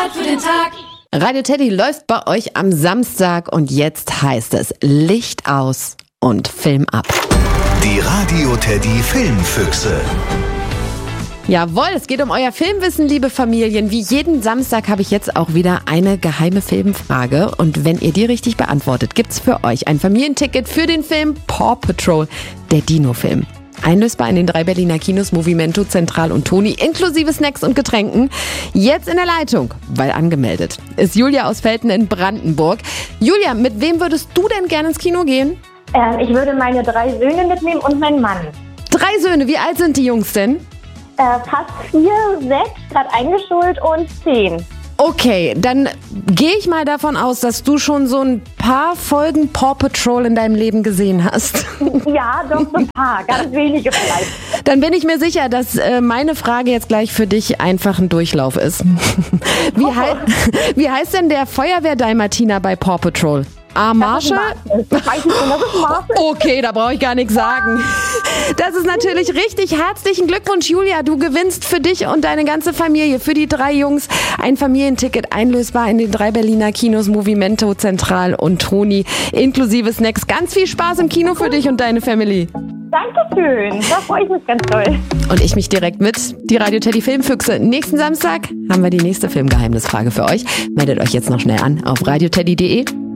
Start für den Tag. Radio Teddy läuft bei euch am Samstag und jetzt heißt es Licht aus und Film ab. Die Radio Teddy Filmfüchse. Jawohl, es geht um euer Filmwissen, liebe Familien. Wie jeden Samstag habe ich jetzt auch wieder eine geheime Filmfrage. Und wenn ihr die richtig beantwortet, gibt's für euch ein Familienticket für den Film Paw Patrol, der Dino-Film. Einlösbar in den 3 Berliner Kinos Movimento, Zentral und Toni, inklusive Snacks und Getränken. Jetzt in der Leitung, weil angemeldet, ist Julia aus Velten in Brandenburg. Julia, mit wem würdest du denn gerne ins Kino gehen? Ich würde meine 3 Söhne mitnehmen und meinen Mann. 3 Söhne, wie alt sind die Jungs denn? Fast 4, 6, gerade eingeschult und 10. Okay, dann gehe ich mal davon aus, dass du schon so ein paar Folgen Paw Patrol in deinem Leben gesehen hast. Ja, doch so ein paar, ganz wenige vielleicht. Dann bin ich mir sicher, dass meine Frage jetzt gleich für dich einfach ein Durchlauf ist. Wie heißt denn der Feuerwehr-Dalmatiner bei Paw Patrol? Marshall? Ich weiß nicht, das ist Marshall. Okay, da brauche ich gar nichts sagen. Das ist natürlich richtig. Herzlichen Glückwunsch, Julia. Du gewinnst für dich und deine ganze Familie, für die 3 Jungs, ein Familienticket einlösbar in den 3 Berliner Kinos Movimento, Zentral und Toni, inklusive Snacks. Ganz viel Spaß im Kino für dich und deine Family. Dankeschön, da freue ich mich ganz toll. Und ich mich direkt mit, die Radio Teddy Filmfüchse. Nächsten Samstag haben wir die nächste Filmgeheimnisfrage für euch. Meldet euch jetzt noch schnell an auf radioteddy.de.